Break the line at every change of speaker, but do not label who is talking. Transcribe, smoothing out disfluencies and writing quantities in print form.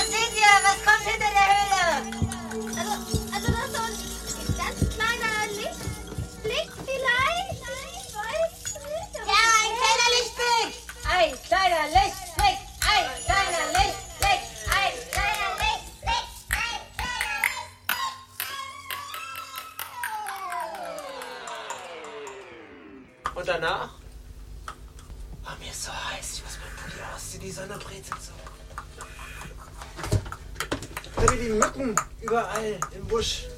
Was seht ihr? Was kommt hinter der Höhle?
Also das ist so ein ganz kleiner Lichtblick vielleicht? Ich weiß nicht.
Ja, ein kleiner Lichtblick! Ein kleiner Lichtblick! Ein kleiner Lichtblick! Ein kleiner Lichtblick! Ein kleiner Lichtblick!
Und danach? War mir so heiß, ich muss mein Pulli ausziehen, die Sonne brezelt so. Da wie die Mücken überall im Busch.